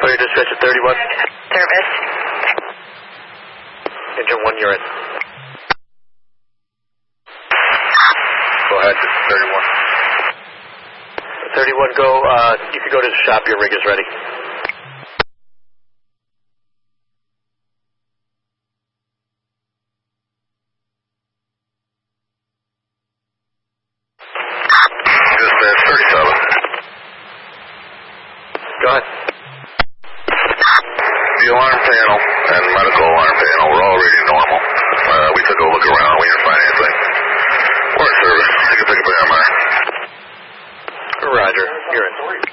clear dispatch at 31. Service. Engine 1, you're in. Go ahead, 31. 31, go. You can go to the shop. Your rig is ready. Dispatch 37. Go ahead. The alarm panel and medical alarm panel were all reading normal. We took a look around. We didn't find anything. We're in service. You can pick up the MR. Roger. You're in.